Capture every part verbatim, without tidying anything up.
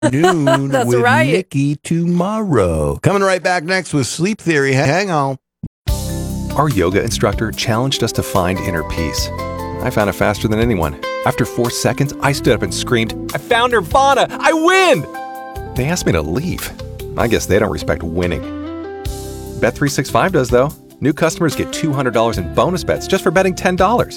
Noon That's with right. Nikki tomorrow. Coming right back next with Sleep Theory. Hang on. Our yoga instructor challenged us to find inner peace. I found it faster than anyone. After four seconds, I stood up and screamed, "I found Nirvana! I win!" They asked me to leave. I guess they don't respect winning. Bet three sixty-five does, though. New customers get two hundred dollars in bonus bets just for betting ten dollars.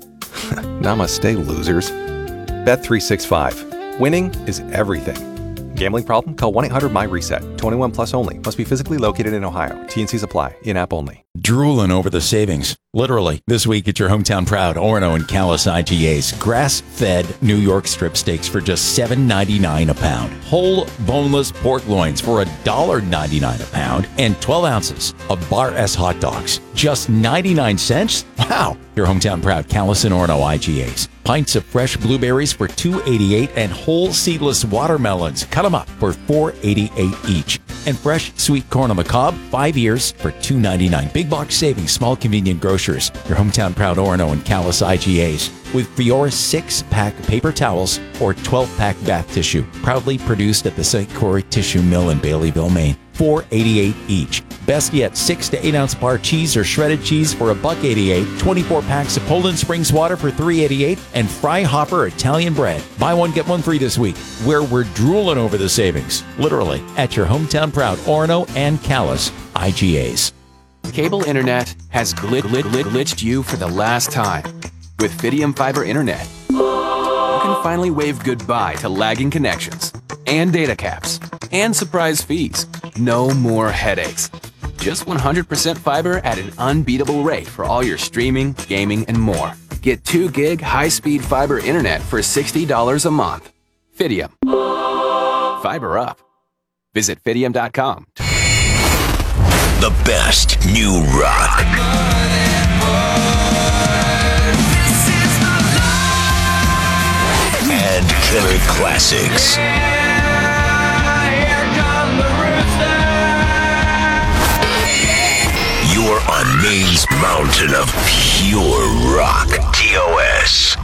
Namaste, losers. Bet three sixty-five. Winning is everything. Gambling problem? Call one eight hundred M Y reset. twenty-one plus only. Must be physically located in Ohio. T and Cs apply. In-app only. Drooling over the savings. Literally. This week at your hometown proud Orono and Callis I G As. Grass-fed New York strip steaks for just seven ninety-nine a pound. Whole boneless pork loins for one dollar ninety-nine a pound. And twelve ounces of Bar S hot dogs. Just ninety-nine cents? Wow. Your hometown proud Callis and Orono I G As. Pints of fresh blueberries for two eighty-eight and whole seedless watermelons. Cut them up for four eighty-eight each. And fresh sweet corn on the cob, five years for two ninety-nine. Big box savings, small convenient grocers. Your hometown proud Orono and Callis I G As. With Fiora six-pack paper towels or twelve-pack bath tissue. Proudly produced at the Saint Croix Tissue Mill in Baileyville, Maine. four eighty-eight each. Best yet, six to eight ounce bar cheese or shredded cheese for a buck eighty-eight. twenty-four packs of Poland Springs water for three eighty-eight, and Fry Hopper Italian bread. Buy one get one free this week. Where we're drooling over the savings, literally at your hometown proud Orono and Callis I G As. Cable internet has glit- glit- glit- glitched you for the last time. With Fidium Fiber Internet, you can finally wave goodbye to lagging connections and data caps and surprise fees. No more headaches. Just one hundred percent fiber at an unbeatable rate for all your streaming, gaming, and more. Get two gig high-speed fiber internet for sixty dollars a month. Fidium. Fiber up. Visit Fidium dot com. The best new rock. And killer classics. You're on Maine's mountain of pure rock. T O S.